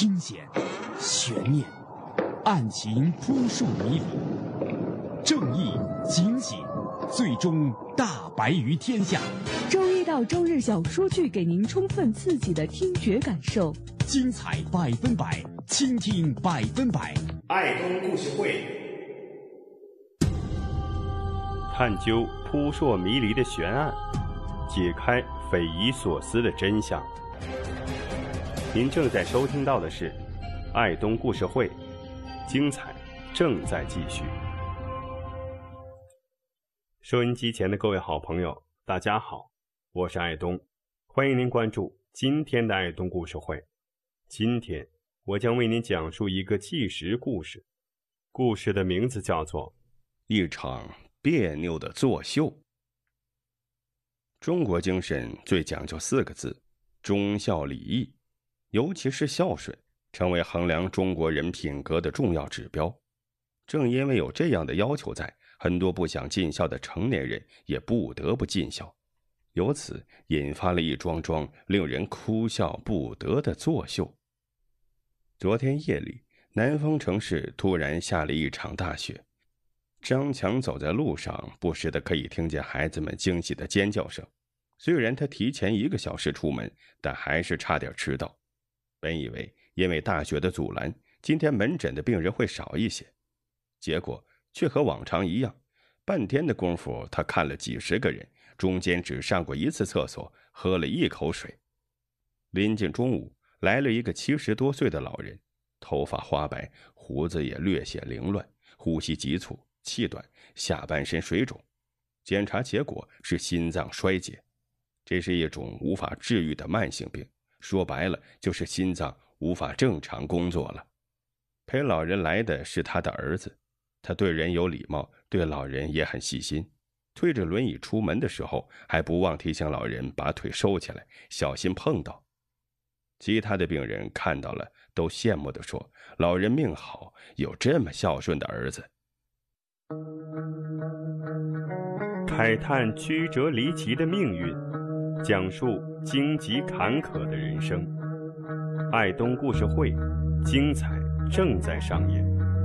惊险、悬念、案情扑朔迷离，正义、警醒，最终大白于天下。 周一到周日小说剧给您充分刺激的听觉感受， 精彩100%，倾听100%。 爱东故事会， 探究扑朔迷离的悬案，解开匪夷所思的真相。您正在收听到的是爱东故事会，精彩正在继续。收音机前的各位好朋友，大家好，我是爱东，欢迎您关注今天的爱东故事会。今天我将为您讲述一个纪实故事，故事的名字叫做一场别扭的作秀。中国精神最讲究4个字：忠孝礼义，尤其是孝顺，成为衡量中国人品格的重要指标。正因为有这样的要求在，很多不想尽孝的成年人也不得不尽孝，由此引发了一桩桩令人哭笑不得的作秀。昨天夜里，南方城市突然下了一场大雪。张强走在路上，不时的可以听见孩子们惊喜的尖叫声。虽然他提前1个小时出门，但还是差点迟到。本以为因为大雪的阻拦，今天门诊的病人会少一些，结果却和往常一样，半天的功夫他看了几十个人，中间只上过1次厕所，喝了1口水。临近中午，来了一个70多岁的老人，头发花白，胡子也略显凌乱，呼吸急促，气短，下半身水肿。检查结果是心脏衰竭，这是一种无法治愈的慢性病，说白了就是心脏无法正常工作了。陪老人来的是他的儿子，他对人有礼貌，对老人也很细心。推着轮椅出门的时候，还不忘提醒老人把腿收起来，小心碰到。其他的病人看到了，都羡慕地说：“老人命好，有这么孝顺的儿子。” 慨叹曲折离奇的命运，讲述荆棘坎坷的人生。爱东故事会，精彩正在上演。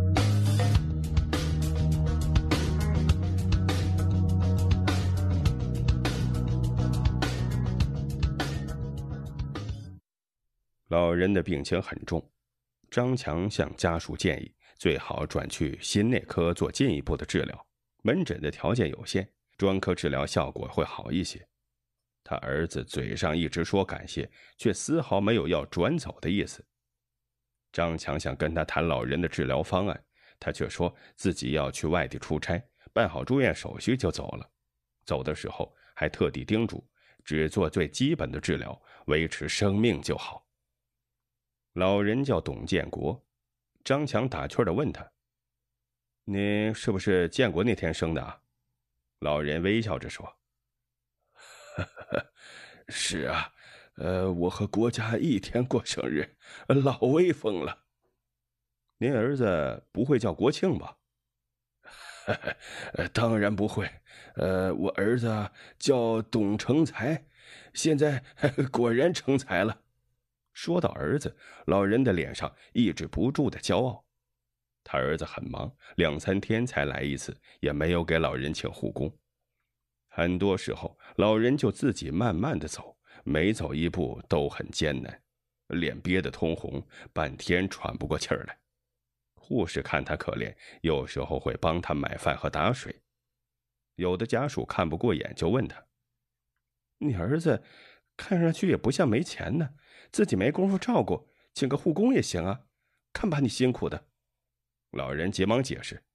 老人的病情很重，张强向家属建议，最好转去心内科做进一步的治疗，门诊的条件有限，专科治疗效果会好一些。他儿子嘴上一直说感谢，却丝毫没有要转走的意思。张强想跟他谈老人的治疗方案，他却说自己要去外地出差，办好住院手续就走了。走的时候还特地叮嘱，只做最基本的治疗，维持生命就好。老人叫董建国，张强打趣地问他：“您是不是建国那天生的啊？”老人微笑着说：“是啊，我和国家一天过生日，老威风了。”“您儿子不会叫国庆吧？”“当然不会，我儿子叫董成才，现在果然成才了。”说到儿子，老人的脸上抑制不住的骄傲。他儿子很忙，2、3天才来一次，也没有给老人请护工。很多时候，老人就自己慢慢的走，每走一步都很艰难，脸憋得通红，半天喘不过气儿来。护士看他可怜，有时候会帮他买饭和打水。有的家属看不过眼，就问他：“你儿子看上去也不像没钱呢，自己没工夫照顾，请个护工也行啊，看把你辛苦的。”老人急忙解释：“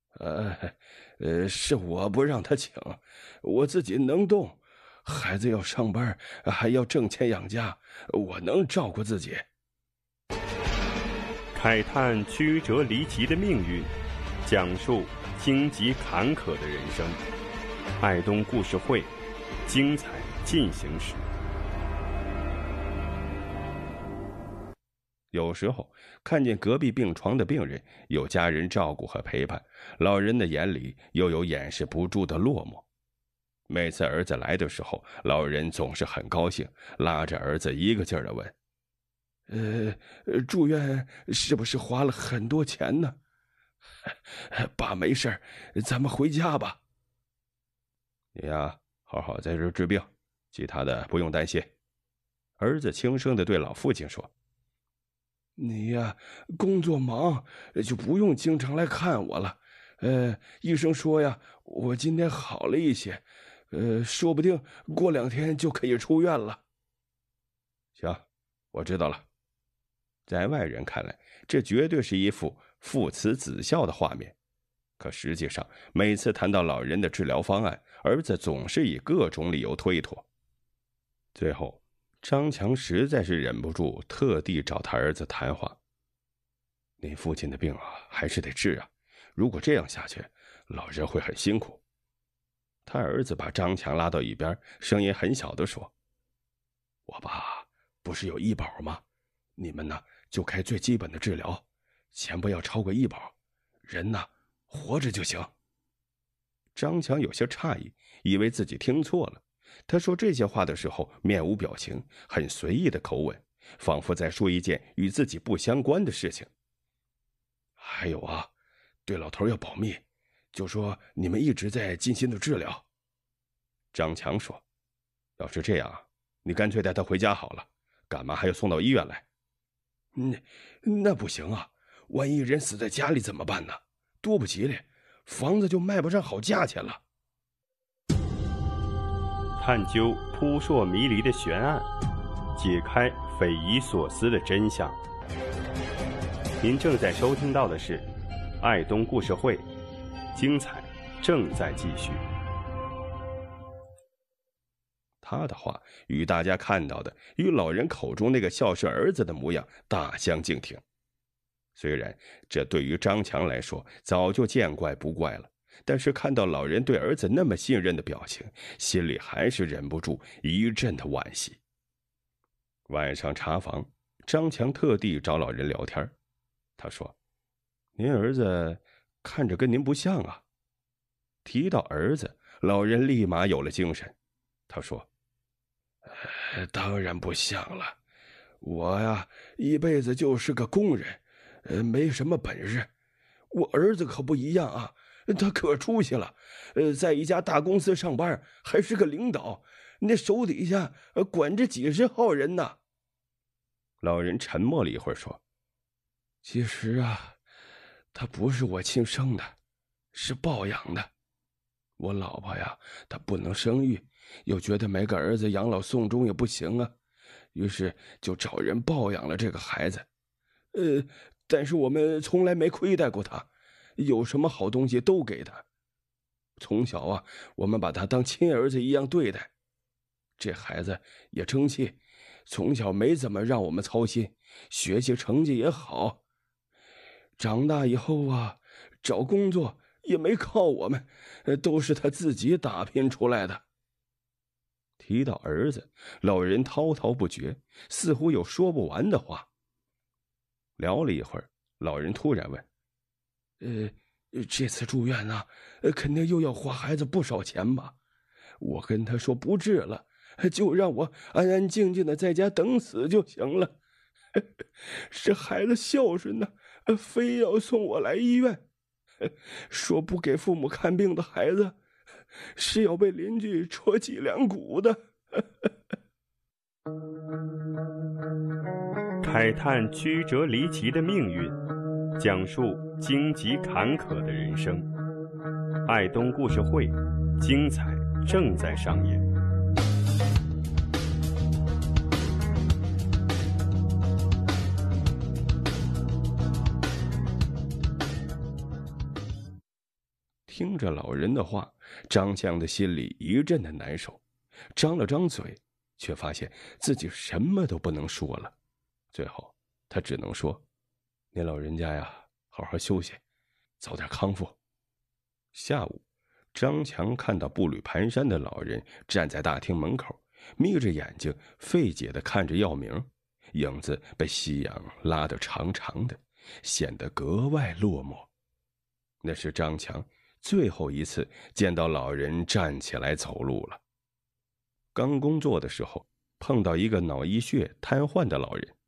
是我不让他请，我自己能动，孩子要上班，还要挣钱养家，我能照顾自己。” 慨叹曲折离奇的命运，讲述荆棘坎坷的人生。爱东故事会，精彩进行时。 有时候看见隔壁病床的病人有家人照顾和陪伴，老人的眼里又有掩饰不住的落寞。每次儿子来的时候，老人总是很高兴，拉着儿子一个劲儿地问：“ 住院是不是花了很多钱呢？爸，没事，咱们回家吧。你呀，好好在这治病，其他的不用担心。儿子轻声地对老父亲说：“你呀，工作忙，就不用经常来看我了。医生说呀，我今天好了一些，说不定过2天就可以出院了。”行，我知道了。在外人看来，这绝对是一幅父慈子孝的画面。可实际上，每次谈到老人的治疗方案，儿子总是以各种理由推脱。最后，张强实在是忍不住，特地找他儿子谈话：“您父亲的病啊，还是得治啊。如果这样下去，老人会很辛苦。”他儿子把张强拉到一边，声音很小地说：“我爸不是有医保吗？你们呢，就开最基本的治疗，钱不要超过医保，人呢活着就行。”张强有些诧异，以为自己听错了。他说这些话的时候面无表情，很随意的口吻，仿佛在说一件与自己不相关的事情。还有啊，对老头要保密，就说你们一直在尽心的治疗。张强说：“要是这样，你干脆带他回家好了，干嘛还要送到医院来？”那不行啊，万一人死在家里怎么办呢？多不吉利，房子就卖不上好价钱了。 探究扑朔迷离的悬案，解开匪夷所思的真相。您正在收听到的是爱东故事会，精彩正在继续。他的话与大家看到的，与老人口中那个孝顺儿子的模样大相径庭。虽然这对于张强来说早就见怪不怪了，但是看到老人对儿子那么信任的表情，心里还是忍不住一阵的惋惜。晚上茶房，张强特地找老人聊天。他说：“您儿子看着跟您不像啊。”提到儿子，老人立马有了精神。他说：“当然不像了，我呀一辈子就是个工人，没什么本事。我儿子可不一样啊，他可出息了，在一家大公司上班，还是个领导，那手底下管着几十号人呢。”老人沉默了一会儿说：“其实啊，他不是我亲生的，是抱养的。我老婆呀，她不能生育，又觉得没个儿子养老送终也不行啊，于是就找人抱养了这个孩子。但是我们从来没亏待过他，有什么好东西都给他。从小啊，我们把他当亲儿子一样对待。这孩子也争气，从小没怎么让我们操心，学习成绩也好。长大以后啊，找工作也没靠我们，都是他自己打拼出来的。”提到儿子，老人滔滔不绝，似乎有说不完的话。聊了一会儿，老人突然问：“这次住院啊，肯定又要花孩子不少钱吧？我跟他说不治了，就让我安安静静的在家等死就行了。这孩子孝顺呢，非要送我来医院，说不给父母看病的孩子是要被邻居戳脊梁骨的。” 慨叹曲折离奇的命运，讲述荆棘坎坷的人生。爱东故事会，精彩正在上演。 听着老人的话，张强的心里一阵的难受，张了张嘴，却发现自己什么都不能说了。最后他只能说：“您老人家呀，好好休息，早点康复。”下午，张强看到步履蹒跚的老人站在大厅门口，眯着眼睛费解地看着药名，影子被夕阳拉得长长的，显得格外落寞。那是张强最后一次见到老人站起来走路了。刚工作的时候碰到一个脑溢血瘫痪的老人，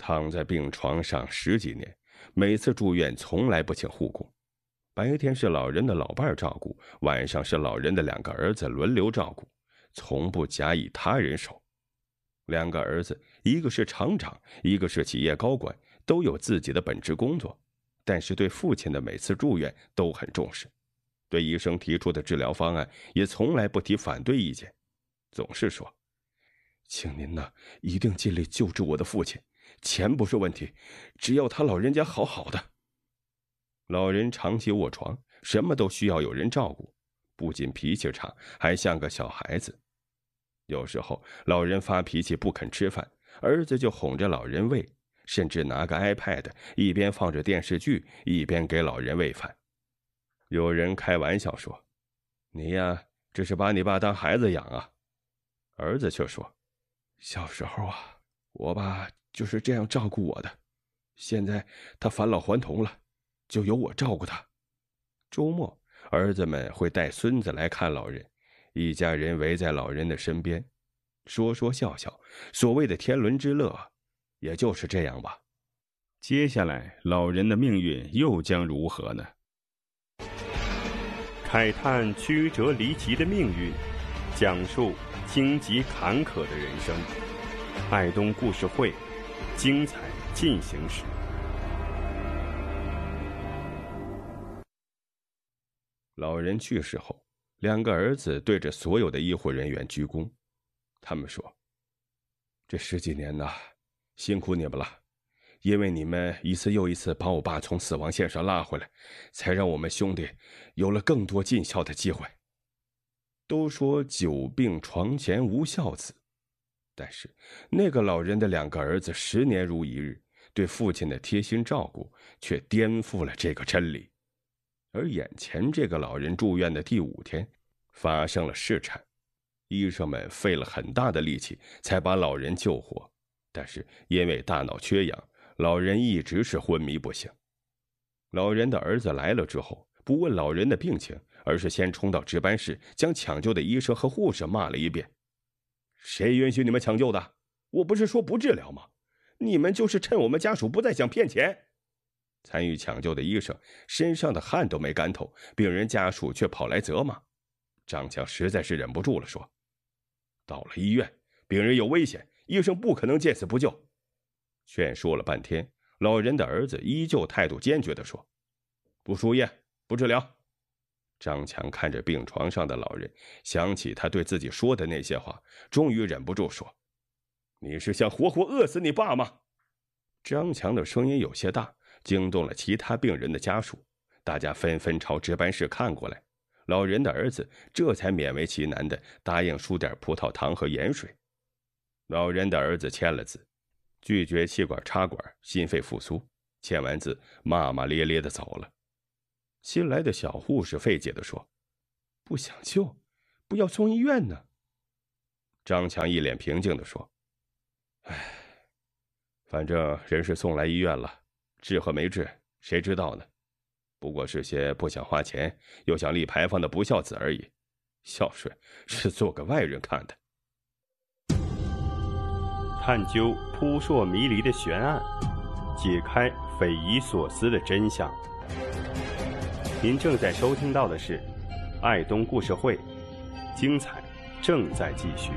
躺在病床上10几年，每次住院从来不请护工，白天是老人的老伴照顾，晚上是老人的2个儿子轮流照顾，从不假以他人手。2个儿子，一个是厂长，一个是企业高管，都有自己的本职工作，但是对父亲的每次住院都很重视，对医生提出的治疗方案也从来不提反对意见，总是说：“请您呢，一定尽力救治我的父亲，钱不是问题，只要他老人家好好的。”老人长期卧床，什么都需要有人照顾，不仅脾气差，还像个小孩子。有时候老人发脾气不肯吃饭，儿子就哄着老人喂，甚至拿个 iPad 一边放着电视剧一边给老人喂饭。有人开玩笑说：“你呀，这是把你爸当孩子养啊。”儿子却说：“小时候啊，我爸就是这样照顾我的，现在他返老还童了，就由我照顾他。”周末，儿子们会带孙子来看老人，一家人围在老人的身边，说说笑笑，所谓的天伦之乐，也就是这样吧。 接下来，老人的命运又将如何呢？ 慨叹曲折离奇的命运，讲述荆棘坎坷的人生。爱东故事会，精彩进行时。 老人去世后，2个儿子对着所有的医护人员鞠躬。他们说：“这10几年呐，辛苦你们了，因为你们一次又一次把我爸从死亡线上拉回来，才让我们兄弟有了更多尽孝的机会。都说久病床前无孝子，但是那个老人的2个儿子10年如一日，对父亲的贴心照顾却颠覆了这个真理。而眼前这个老人住院的第5天，发生了室产，医生们费了很大的力气才把老人救活，但是因为大脑缺氧，老人一直是昏迷不醒。老人的儿子来了之后，不问老人的病情，而是先冲到值班室，将抢救的医生和护士骂了一遍：“谁允许你们抢救的？我不是说不治疗吗？你们就是趁我们家属不在想骗钱！”参与抢救的医生身上的汗都没干透，病人家属却跑来责骂。张强实在是忍不住了，说：“到了医院，病人有危险，医生不可能见死不救。”劝说了半天，老人的儿子依旧态度坚决地说：“不输液，不治疗。”张强看着病床上的老人，想起他对自己说的那些话，终于忍不住说：“你是想活活饿死你爸吗？”张强的声音有些大，惊动了其他病人的家属，大家纷纷朝值班室看过来。老人的儿子这才勉为其难地答应输点葡萄糖和盐水。老人的儿子签了字，拒绝气管插管，心肺复苏。签完字，骂骂咧咧地走了。新来的小护士费解地说：“不想救，不要送医院呢。”张强一脸平静地说：“哎，反正人是送来医院了，治和没治，谁知道呢？不过是些不想花钱又想立牌坊的不孝子而已。孝顺是做给外人看的。” 探究扑朔迷离的悬案，解开匪夷所思的真相。您正在收听到的是爱东故事会，精彩正在继续。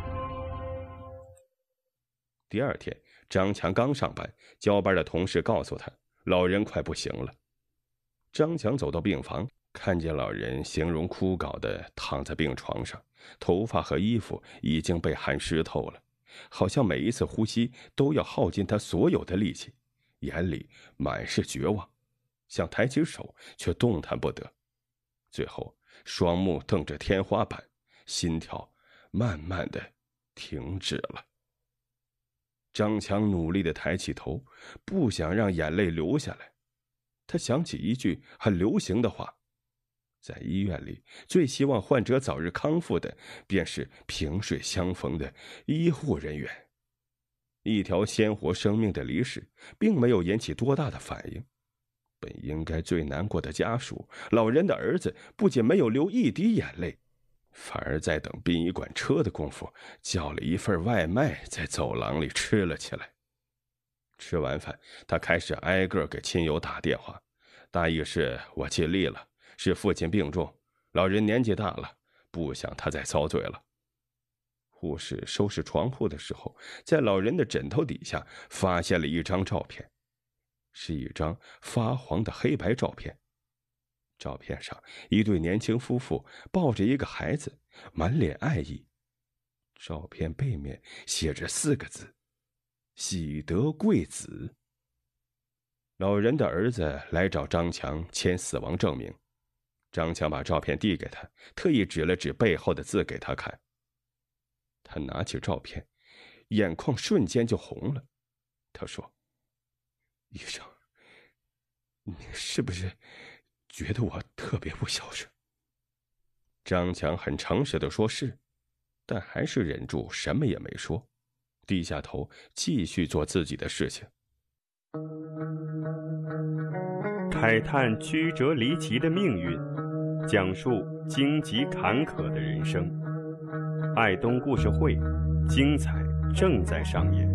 第2天，张强刚上班，交班的同事告诉他，老人快不行了。张强走到病房，看见老人形容枯槁地躺在病床上，头发和衣服已经被汗湿透了，好像每一次呼吸都要耗尽他所有的力气，眼里满是绝望，想抬起手却动弹不得，最后双目瞪着天花板，心跳慢慢地停止了。张强努力地抬起头，不想让眼泪流下来。他想起一句很流行的话：在医院里，最希望患者早日康复的，便是萍水相逢的医护人员。一条鲜活生命的离世，并没有引起多大的反应。本应该最难过的家属，老人的儿子不仅没有流一滴眼泪，反而在等殡仪馆车的功夫，叫了一份外卖，在走廊里吃了起来。 吃完饭，他开始挨个给亲友打电话，大意是我尽力了，是父亲病重，老人年纪大了，不想他再遭罪了。护士收拾床铺的时候，在老人的枕头底下发现了一张照片，是一张发黄的黑白照片。照片上一对年轻夫妇抱着一个孩子，满脸爱意。照片背面写着4个字：喜得贵子。老人的儿子来找张强签死亡证明，张强把照片递给他，特意指了指背后的字给他看。他拿起照片，眼眶瞬间就红了。他说：“医生，你是不是觉得我特别不孝顺？”张强很诚实地说是，但还是忍住什么也没说，低下头继续做自己的事情。 慨叹曲折离奇的命运，讲述荆棘坎坷的人生。爱东故事会，精彩正在上演。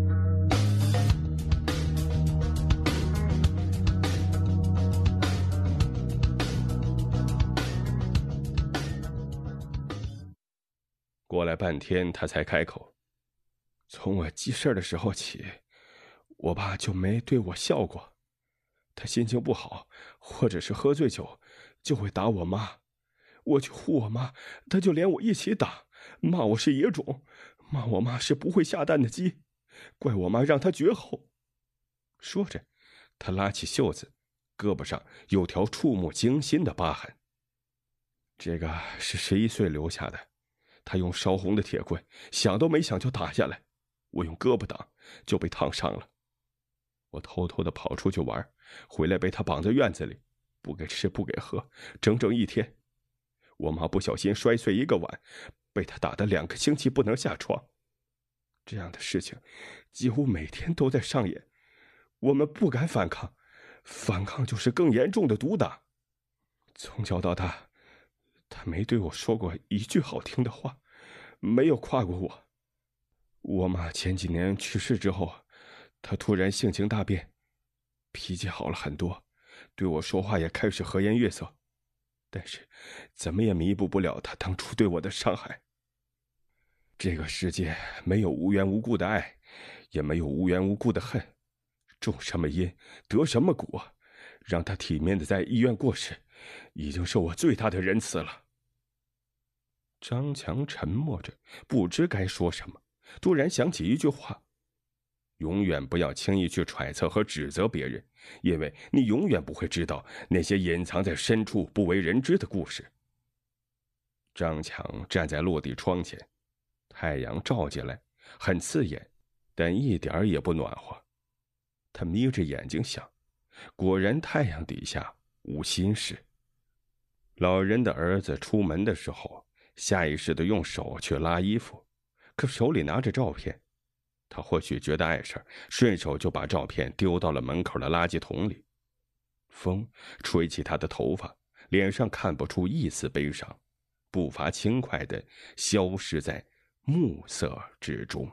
过来半天，他才开口：“从我记事的时候起，我爸就没对我笑过。他心情不好，或者是喝醉酒，就会打我妈。我去护我妈，他就连我一起打，骂我是野种，骂我妈是不会下蛋的鸡，怪我妈让他绝后。”说着，他拉起袖子，胳膊上有条触目惊心的疤痕。这个是11岁留下的，他用烧红的铁棍，想都没想就打下来，我用胳膊挡，就被烫伤了。我偷偷的跑出去玩，回来被他绑在院子里，不给吃不给喝，整整1天。我妈不小心摔碎一个碗，被他打得2个星期不能下床。这样的事情几乎每天都在上演，我们不敢反抗，反抗就是更严重的毒打。从小到大，他没对我说过一句好听的话，没有夸过我。我妈前几年去世之后，他突然性情大变，脾气好了很多，对我说话也开始和颜悦色，但是怎么也弥补不了他当初对我的伤害。这个世界没有无缘无故的爱，也没有无缘无故的恨，种什么因得什么果，让他体面的在医院过世，已经是我最大的仁慈了。张强沉默着，不知该说什么，突然想起一句话：永远不要轻易去揣测和指责别人，因为你永远不会知道那些隐藏在深处不为人知的故事。张强站在落地窗前，太阳照进来，很刺眼，但一点也不暖和。他眯着眼睛想，果然太阳底下无心事。老人的儿子出门的时候，下意识地用手去拉衣服，可手里拿着照片。他或许觉得碍事，顺手就把照片丢到了门口的垃圾桶里。风吹起他的头发，脸上看不出一丝悲伤，步伐轻快地消失在暮色之中。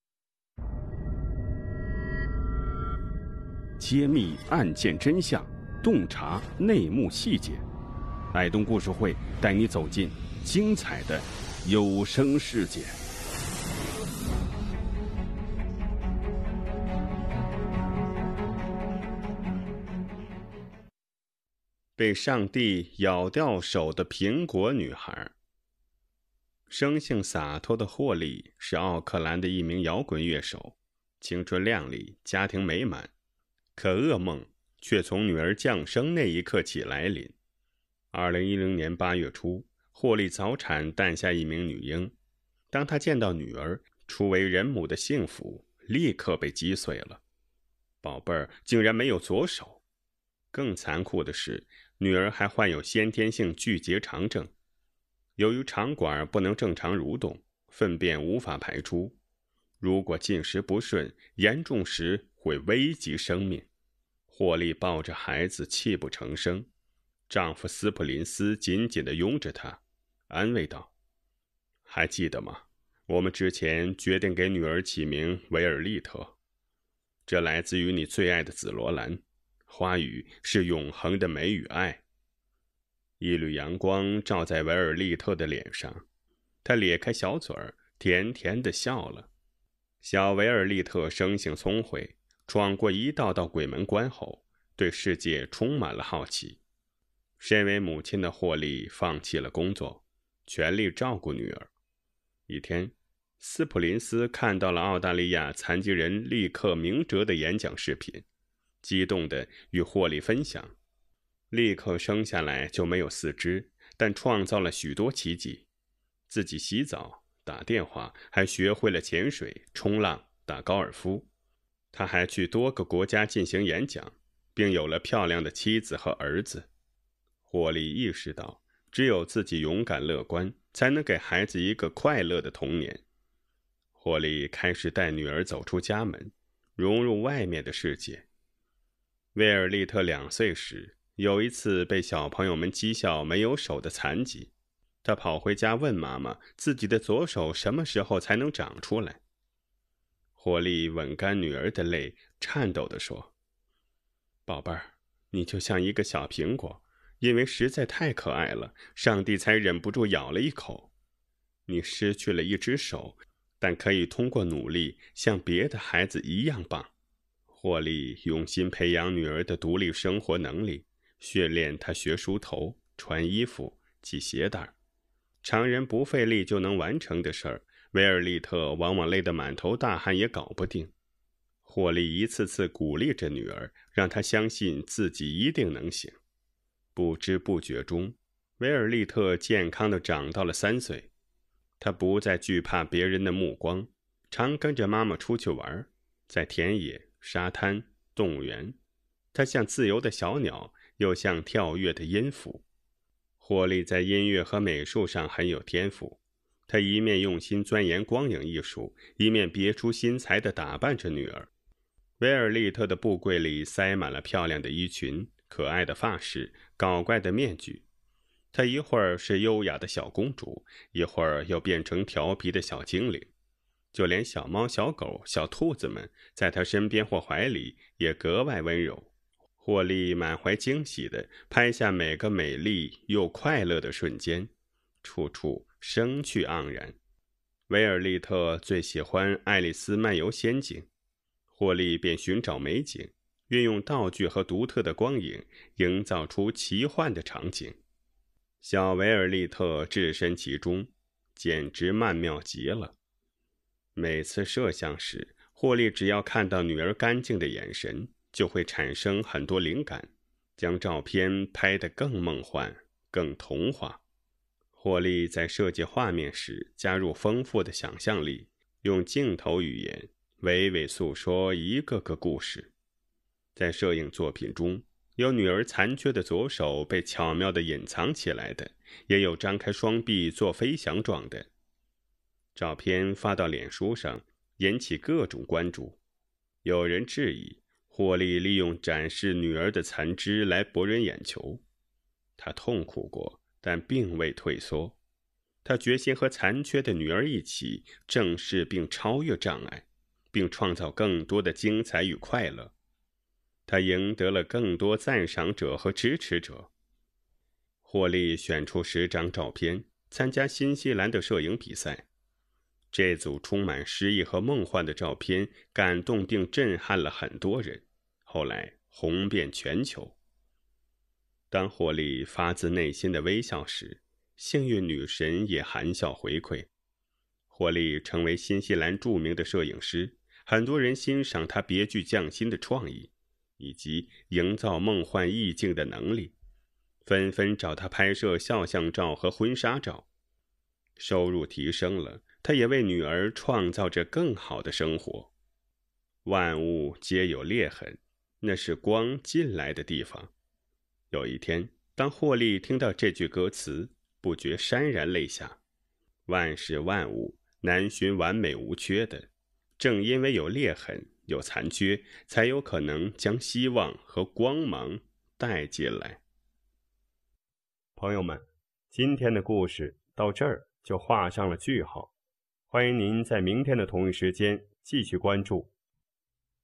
揭秘案件真相，洞察内幕细节。爱东故事会带你走进精彩的有声世界。 被上帝咬掉手的苹果女孩。生性洒脱的霍利是奥克兰的一名摇滚乐手，青春靓丽，家庭美满。可噩梦却从女儿降生那一刻起来临。2010年8月初，霍利早产诞下一名女婴。当她见到女儿初为人母的幸福，立刻被击碎了。宝贝儿竟然没有左手。更残酷的是，女儿还患有先天性巨结肠症，由于肠管不能正常蠕动，粪便无法排出，如果进食不顺，严重时会危及生命。霍利抱着孩子泣不成声，丈夫斯普林斯紧紧地拥着她，安慰道：“还记得吗？我们之前决定给女儿起名维尔利特。 这来自于你最爱的紫罗兰，花语是永恒的美与爱。一缕阳光照在维尔利特的脸上，他咧开小嘴儿，甜甜地笑了。小维尔利特生性聪慧，闯过一道道鬼门关后，对世界充满了好奇。身为母亲的霍利放弃了工作，全力照顾女儿。一天，斯普林斯看到了澳大利亚残疾人立刻明哲的演讲视频，激动地与霍利分享。立刻生下来就没有四肢，但创造了许多奇迹，自己洗澡、打电话，还学会了潜水、冲浪、打高尔夫。他还去多个国家进行演讲，并有了漂亮的妻子和儿子。霍利意识到，只有自己勇敢乐观，才能给孩子一个快乐的童年。霍利开始带女儿走出家门，融入外面的世界。威尔利特2岁时，有一次被小朋友们讥笑没有手的残疾，他跑回家问妈妈自己的左手什么时候才能长出来。霍利吻干女儿的泪，颤抖地说：“宝贝儿，你就像一个小苹果，因为实在太可爱了，上帝才忍不住咬了一口。你失去了一只手，但可以通过努力像别的孩子一样棒。”霍利用心培养女儿的独立生活能力，训练她学梳头、穿衣服、系鞋带。常人不费力就能完成的事儿，维尔利特往往累得满头大汗也搞不定。霍利一次次鼓励着女儿，让她相信自己一定能行。不知不觉中，维尔利特健康地长到了3岁。他不再惧怕别人的目光，常跟着妈妈出去玩，在田野、沙滩、动物园。他像自由的小鸟，又像跳跃的音符。霍利在音乐和美术上很有天赋，他一面用心钻研光影艺术，一面别出心裁地打扮着女儿。维尔利特的布柜里塞满了漂亮的衣裙、可爱的发饰、搞怪的面具。她一会儿是优雅的小公主，一会儿又变成调皮的小精灵。就连小猫、小狗、小兔子们在她身边或怀里也格外温柔。霍利满怀惊喜地拍下每个美丽又快乐的瞬间，处处生趣盎然。维尔利特最喜欢《爱丽丝漫游仙境》，霍利便寻找美景，运用道具和独特的光影，营造出奇幻的场景。小维尔利特置身其中，简直曼妙极了。每次摄像时，霍利只要看到女儿干净的眼神，就会产生很多灵感，将照片拍得更梦幻、更童话。霍利在设计画面时加入丰富的想象力，用镜头语言娓娓诉说一个个故事。在摄影作品中，有女儿残缺的左手被巧妙地隐藏起来的，也有张开双臂做飞翔状的。照片发到脸书上，引起各种关注。有人质疑霍利利用展示女儿的残肢来博人眼球。他痛苦过，但并未退缩。他决心和残缺的女儿一起正视并超越障碍，并创造更多的精彩与快乐。他赢得了更多赞赏者和支持者。霍利选出10张照片，参加新西兰的摄影比赛。这组充满诗意和梦幻的照片感动并震撼了很多人，后来红遍全球。当霍利发自内心的微笑时，幸运女神也含笑回馈。霍利成为新西兰著名的摄影师，很多人欣赏他别具匠心的创意，以及营造梦幻意境的能力，纷纷找他拍摄肖像照和婚纱照。收入提升了，他也为女儿创造着更好的生活。万物皆有裂痕，那是光进来的地方。有一天，当霍利听到这句歌词，不觉潸然泪下。万事万物难寻完美无缺的，正因为有裂痕、有残缺，才有可能将希望和光芒带进来。朋友们，今天的故事到这儿就画上了句号。欢迎您在明天的同一时间继续关注